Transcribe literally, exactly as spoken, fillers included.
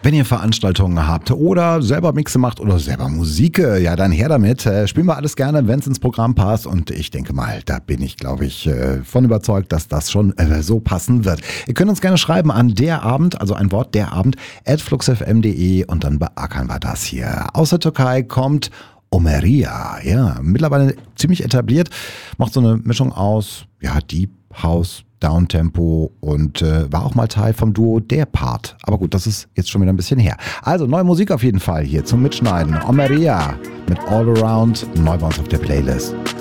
Wenn ihr Veranstaltungen habt oder selber Mixe macht oder selber Musik, ja dann her damit. Spielen wir alles gerne, wenn es ins Programm passt. Und ich denke mal, da bin ich, glaube ich, von überzeugt, dass das schon so passen wird. Ihr könnt uns gerne schreiben an der Abend, also ein Wort der Abend, at fluxfm punkt de und dann beackern wir das hier. Aus der Türkei kommt Omeria, ja, mittlerweile ziemlich etabliert, macht so eine Mischung aus, ja, Deep House, Downtempo und äh, war auch mal Teil vom Duo Der Part. Aber gut, das ist jetzt schon wieder ein bisschen her. Also neue Musik auf jeden Fall hier zum Mitschneiden. Omeria mit All Around, neu bei uns auf der Playlist.